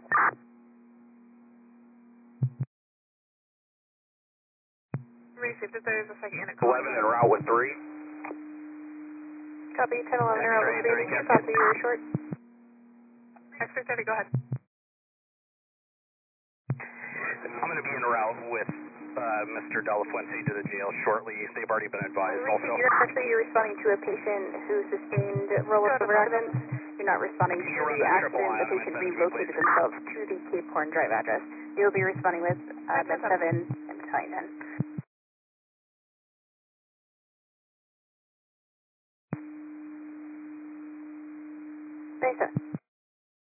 Received if there's a second unit. 11 en route with 3. Copy, 10, 11 en route with 3. Copy, you're short. X-ray 30, go ahead. I'm going to be en route with Mr. De La Fuente to the jail shortly. They've already been advised also. You're responding to a patient who sustained rollover accident. You're not responding to the accident. The patient relocated themselves to the Cape Horn Drive address. You'll be responding with Med 7 and Battalion 10. Thanks, sir.